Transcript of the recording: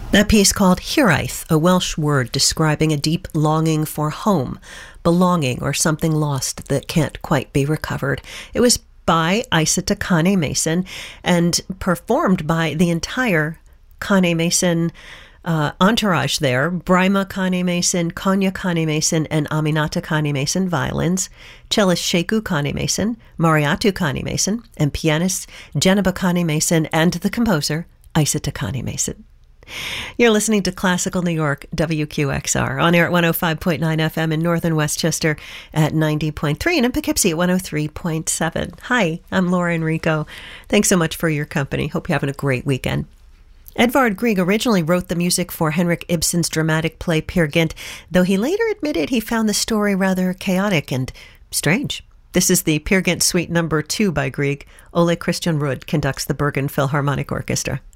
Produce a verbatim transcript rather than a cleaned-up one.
That piece called Hiraeth, a Welsh word describing a deep longing for home, belonging, or something lost that can't quite be recovered. It was by Aisata Kane Mason and performed by the entire Kane Mason uh, entourage there. Brima Kane Mason, Konya Kane Mason, and Aminata Kane Mason violins, cellist Sheku Kane Mason, Mariatu Kane Mason, and pianist Jenaba Kane Mason, and the composer Aisata Kane Mason. You're listening to Classical New York, W Q X R, on air at one oh five point nine F M in Northern Westchester, at ninety point three, and in Poughkeepsie at one oh three point seven. Hi, I'm Laura Enrico. Thanks so much for your company. Hope you're having a great weekend. Edvard Grieg originally wrote the music for Henrik Ibsen's dramatic play Peer Gynt, though he later admitted he found the story rather chaotic and strange. This is the Peer Gynt Suite Number two by Grieg. Ole Christian Rudd conducts the Bergen Philharmonic Orchestra.